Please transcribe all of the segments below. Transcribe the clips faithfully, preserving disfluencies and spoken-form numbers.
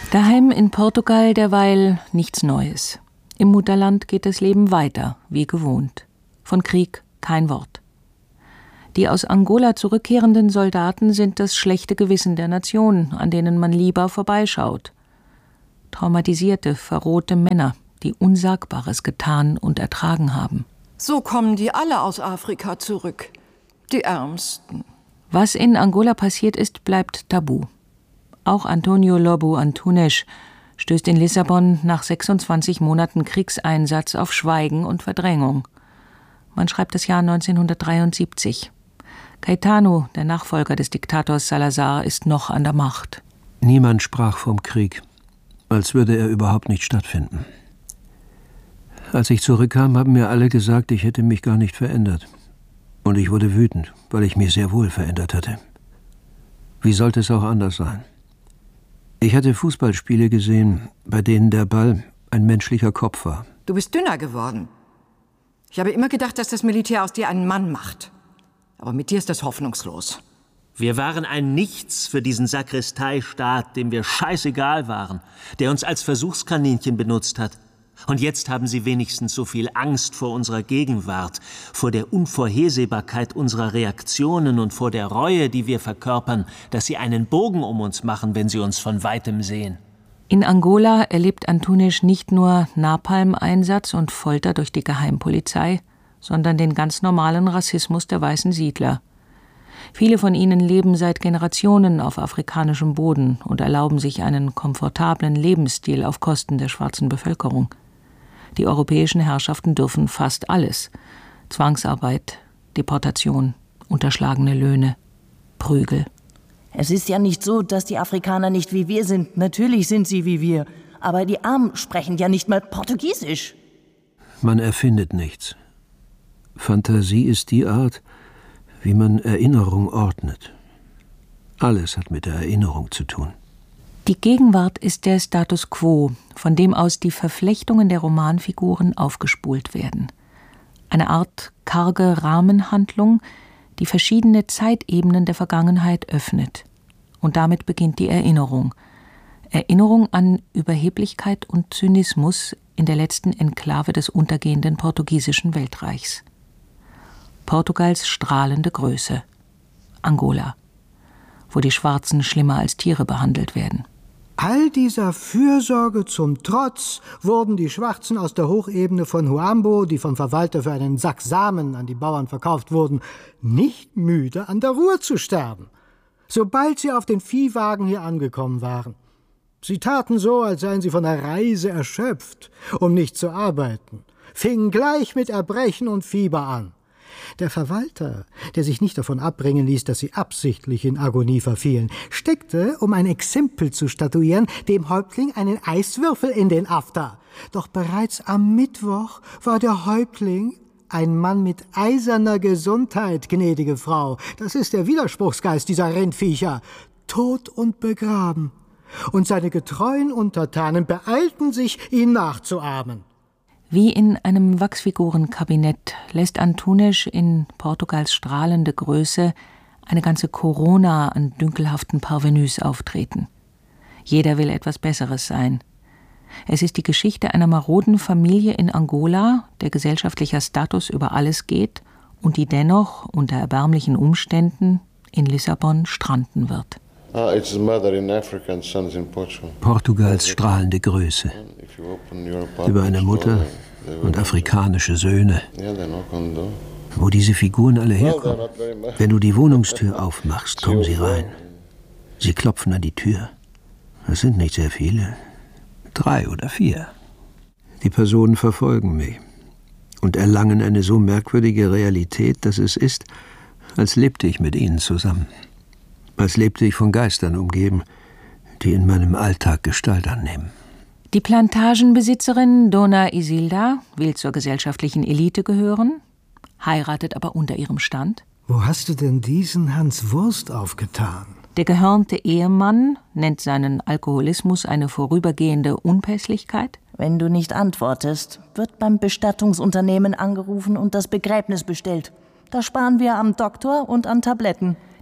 Daheim in Portugal derweil nichts Neues. Im Mutterland geht das Leben weiter, wie gewohnt. Von Krieg kein Wort. Die aus Angola zurückkehrenden Soldaten sind das schlechte Gewissen der Nation, an denen man lieber vorbeischaut. Traumatisierte, verrohte Männer, die Unsagbares getan und ertragen haben. So kommen die alle aus Afrika zurück. Die Ärmsten. Was in Angola passiert ist, bleibt tabu. Auch Antonio Lobo Antunes stößt in Lissabon nach sechsundzwanzig Monaten Kriegseinsatz auf Schweigen und Verdrängung. Man schreibt das Jahr neunzehnhundertdreiundsiebzig. Caetano, der Nachfolger des Diktators Salazar, ist noch an der Macht. Niemand sprach vom Krieg, als würde er überhaupt nicht stattfinden. Als ich zurückkam, haben mir alle gesagt, ich hätte mich gar nicht verändert. Und ich wurde wütend, weil ich mich sehr wohl verändert hatte. Wie sollte es auch anders sein? Ich hatte Fußballspiele gesehen, bei denen der Ball ein menschlicher Kopf war. Du bist dünner geworden. Ich habe immer gedacht, dass das Militär aus dir einen Mann macht. Aber mit dir ist das hoffnungslos. Wir waren ein Nichts für diesen Sakristeistaat, dem wir scheißegal waren, der uns als Versuchskaninchen benutzt hat. Und jetzt haben sie wenigstens so viel Angst vor unserer Gegenwart, vor der Unvorhersehbarkeit unserer Reaktionen und vor der Reue, die wir verkörpern, dass sie einen Bogen um uns machen, wenn sie uns von Weitem sehen. In Angola erlebt Antunes nicht nur Napalm-Einsatz und Folter durch die Geheimpolizei, sondern den ganz normalen Rassismus der weißen Siedler. Viele von ihnen leben seit Generationen auf afrikanischem Boden und erlauben sich einen komfortablen Lebensstil auf Kosten der schwarzen Bevölkerung. Die europäischen Herrschaften dürfen fast alles: Zwangsarbeit, Deportation, unterschlagene Löhne, Prügel. Es ist ja nicht so, dass die Afrikaner nicht wie wir sind. Natürlich sind sie wie wir. Aber die Armen sprechen ja nicht mal Portugiesisch. Man erfindet nichts. Fantasie ist die Art, wie man Erinnerung ordnet. Alles hat mit der Erinnerung zu tun. Die Gegenwart ist der Status quo, von dem aus die Verflechtungen der Romanfiguren aufgespult werden. Eine Art karge Rahmenhandlung, die verschiedene Zeitebenen der Vergangenheit öffnet. Und damit beginnt die Erinnerung. Erinnerung an Überheblichkeit und Zynismus in der letzten Enklave des untergehenden portugiesischen Weltreichs. Portugals strahlende Größe. Angola, wo die Schwarzen schlimmer als Tiere behandelt werden. All dieser Fürsorge zum Trotz wurden die Schwarzen aus der Hochebene von Huambo, die vom Verwalter für einen Sack Samen an die Bauern verkauft wurden, nicht müde, an der Ruhr zu sterben, sobald sie auf den Viehwagen hier angekommen waren. Sie taten so, als seien sie von der Reise erschöpft, um nicht zu arbeiten, fingen gleich mit Erbrechen und Fieber an. Der Verwalter, der sich nicht davon abbringen ließ, dass sie absichtlich in Agonie verfielen, steckte, um ein Exempel zu statuieren, dem Häuptling einen Eiswürfel in den After. Doch bereits am Mittwoch war der Häuptling ein Mann mit eiserner Gesundheit, gnädige Frau. Das ist der Widerspruchsgeist dieser Rindviecher. Tot und begraben. Und seine getreuen Untertanen beeilten sich, ihn nachzuahmen. Wie in einem Wachsfigurenkabinett lässt Antunes in Portugals strahlende Größe eine ganze Corona an dünkelhaften Parvenus auftreten. Jeder will etwas Besseres sein. Es ist die Geschichte einer maroden Familie in Angola, der gesellschaftlicher Status über alles geht und die dennoch unter erbärmlichen Umständen in Lissabon stranden wird. Portugals strahlende Größe. Über eine Mutter und afrikanische Söhne. Wo diese Figuren alle herkommen. Wenn du die Wohnungstür aufmachst, kommen sie rein. Sie klopfen an die Tür. Es sind nicht sehr viele. Drei oder vier. Die Personen verfolgen mich und erlangen eine so merkwürdige Realität, dass es ist, als lebte ich mit ihnen zusammen. Als lebte ich von Geistern umgeben, die in meinem Alltag Gestalt annehmen. Die Plantagenbesitzerin Dona Isilda will zur gesellschaftlichen Elite gehören, heiratet aber unter ihrem Stand. Wo hast du denn diesen Hans Wurst aufgetan? Der gehörnte Ehemann nennt seinen Alkoholismus eine vorübergehende Unpässlichkeit. Wenn du nicht antwortest, wird beim Bestattungsunternehmen angerufen und das Begräbnis bestellt. Da sparen wir am Doktor und an Tabletten.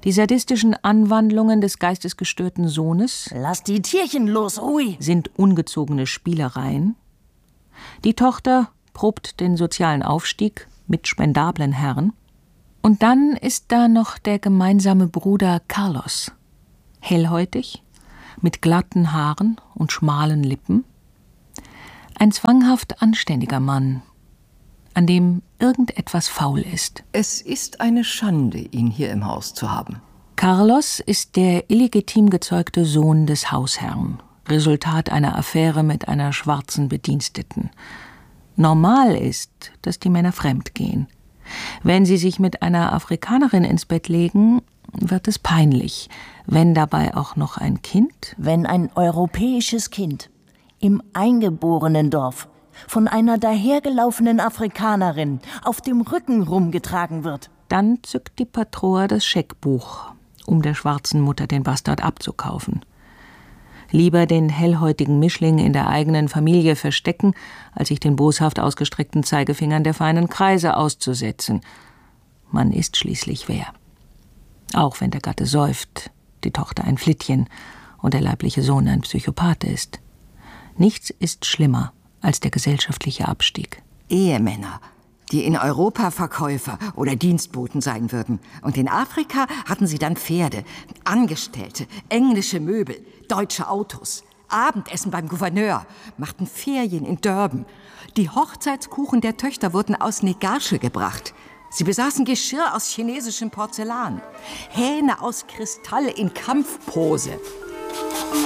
Die sadistischen Anwandlungen des geistesgestörten Sohnes Lass die Tierchen los, Rui! sind ungezogene Spielereien. Die Tochter probt den sozialen Aufstieg mit spendablen Herren. Und dann ist da noch der gemeinsame Bruder Carlos. Hellhäutig, mit glatten Haaren und schmalen Lippen. Ein zwanghaft anständiger Mann, an dem irgendetwas faul ist. Es ist eine Schande, ihn hier im Haus zu haben. Carlos ist der illegitim gezeugte Sohn des Hausherrn, Resultat einer Affäre mit einer schwarzen Bediensteten. Normal ist, dass die Männer fremd gehen. Wenn sie sich mit einer Afrikanerin ins Bett legen, wird es peinlich. Wenn dabei auch noch ein Kind? Wenn ein europäisches Kind im eingeborenen Dorf von einer dahergelaufenen Afrikanerin auf dem Rücken rumgetragen wird. Dann zückt die Patroa das Scheckbuch, um der schwarzen Mutter den Bastard abzukaufen. Lieber den hellhäutigen Mischling in der eigenen Familie verstecken, als sich den boshaft ausgestreckten Zeigefingern der feinen Kreise auszusetzen. Man ist schließlich wer. Auch wenn der Gatte säuft, die Tochter ein Flittchen und der leibliche Sohn ein Psychopath ist. Nichts ist schlimmer als der gesellschaftliche Abstieg. Ehemänner, die in Europa Verkäufer oder Dienstboten sein würden. Und in Afrika hatten sie dann Pferde, Angestellte, englische Möbel, deutsche Autos, Abendessen beim Gouverneur, machten Ferien in Durban. Die Hochzeitskuchen der Töchter wurden aus Negasche gebracht. Sie besaßen Geschirr aus chinesischem Porzellan, Hähne aus Kristall in Kampfpose.